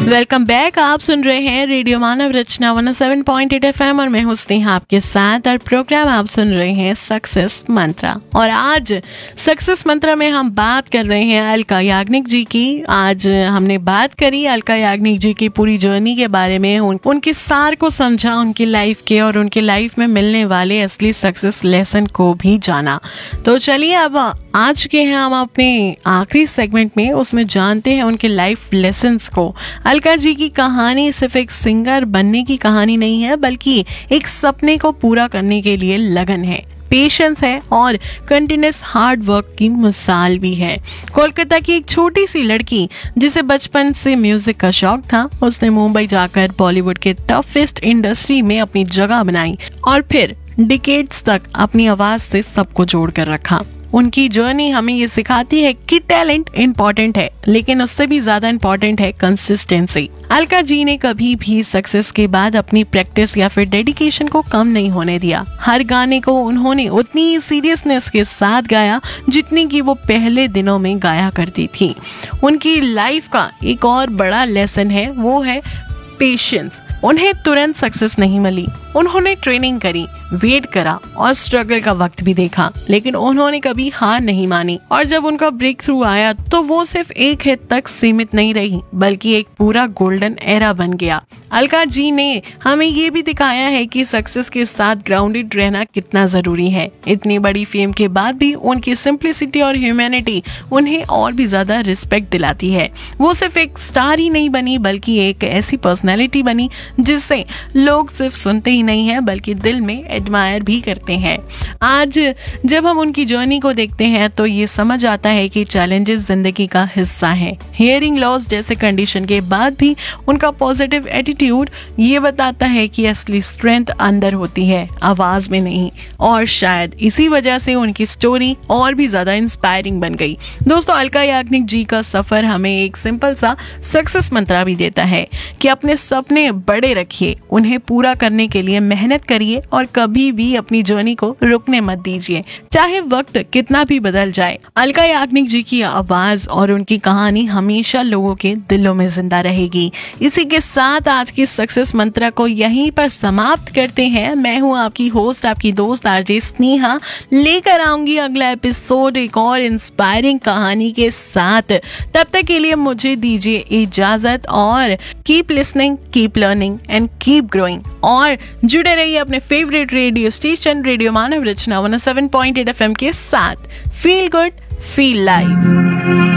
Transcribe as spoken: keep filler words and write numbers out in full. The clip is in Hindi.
Welcome back. आप सुन रहे हैं रेडियो मानव रचना एक सौ सात पॉइंट आठ एफएम और मैं हूं स्नेहा आपके साथ। और प्रोग्राम आप सुन रहे हैं सक्सेस मंत्रा। और आज सक्सेस मंत्रा में हम बात कर रहे हैं अलका याग्निक जी की। आज हमने बात करी अलका याग्निक जी की पूरी जर्नी के बारे में, उन, उनके सार को समझा, उनकी लाइफ के और उनके लाइफ में मिलने वाले असली सक्सेस लेसन को भी जाना। तो चलिए अब आ चुके हैं हम अपने आखिरी सेगमेंट में, उसमें जानते हैं उनके लाइफ लेसन्स को। अलका जी की कहानी सिर्फ एक सिंगर बनने की कहानी नहीं है, बल्कि एक सपने को पूरा करने के लिए लगन है, पेशेंस है और कंटिन्यूस हार्ड वर्क की मिसाल भी है। कोलकाता की एक छोटी सी लड़की जिसे बचपन से म्यूजिक का शौक था, उसने मुंबई जाकर बॉलीवुड के टफेस्ट इंडस्ट्री में अपनी जगह बनाई और फिर डिकेड्स तक अपनी आवाज से सबको जोड़ कर रखा। उनकी जर्नी हमें ये सिखाती है कि टैलेंट इम्पोर्टेंट है, लेकिन उससे भी ज्यादा इम्पोर्टेंट है कंसिस्टेंसी। अलका जी ने कभी भी सक्सेस के बाद अपनी प्रैक्टिस या फिर डेडिकेशन को कम नहीं होने दिया। हर गाने को उन्होंने उतनी सीरियसनेस के साथ गाया जितनी कि वो पहले दिनों में गाया करती थी। उनकी लाइफ का एक और बड़ा लेसन है, वो है पेशेंस। उन्हें तुरंत सक्सेस नहीं मिली, उन्होंने ट्रेनिंग करी, वेट करा और स्ट्रगल का वक्त भी देखा, लेकिन उन्होंने कभी हार नहीं मानी। और जब उनका ब्रेक थ्रू आया तो वो सिर्फ एक हद तक सीमित नहीं रही, बल्कि एक पूरा गोल्डन एरा बन गया। अलका जी ने हमें ये भी दिखाया है कि सक्सेस के साथ ग्राउंडेड रहना कितना जरूरी है। इतनी बड़ी फेम के बाद भी उनकी सिंप्लिसिटी और ह्यूमैनिटी उन्हें और भी ज्यादा रिस्पेक्ट दिलाती है। वो सिर्फ एक स्टार ही नहीं बनी, बल्कि एक ऐसी पर्सनैलिटी बनी जिससे लोग सिर्फ सुनते ही नहीं है, बल्कि दिल में एडमायर भी करते हैं। आज जब हम उनकी जर्नी को देखते हैं तो ये समझ आता है कि चैलेंजेस जिंदगी का हिस्सा है। हियरिंग लॉस जैसे कंडीशन के बाद भी उनका पॉजिटिव एटीट्यूड ये बताता है कि असली स्ट्रेंथ अंदर होती है, आवाज में नहीं। और शायद इसी वजह से उनकी स्टोरी और भी ज्यादा इंस्पायरिंग बन गई। दोस्तों, अलका याग्निक जी का सफर हमें एक सिंपल सा सक्सेस मंत्रा भी देता है कि अपने सपने बड़े रखिए, उन्हें पूरा करने के लिए मेहनत करिए और कभी भी अपनी जर्नी को रुकने मत दीजिए, चाहे वक्त कितना भी बदल जाए। अलका याग्निक जी की आवाज और उनकी कहानी हमेशा लोगों के दिलों में जिंदा रहेगी। इसी के साथ आज की सक्सेस मंत्रा को यहीं पर समाप्त करते हैं। मैं हूँ आपकी होस्ट, आपकी दोस्त आरजे स्नेहा, लेकर आऊंगी अगला एपिसोड एक और इंस्पायरिंग कहानी के साथ। तब तक के लिए मुझे दीजिए इजाजत और keep listening, keep learning and keep growing. और जुड़े रहिए अपने फेवरेट रेडियो स्टेशन रेडियो मानव रचना एक सौ सात पॉइंट आठ एफएम के साथ। Feel good, feel live.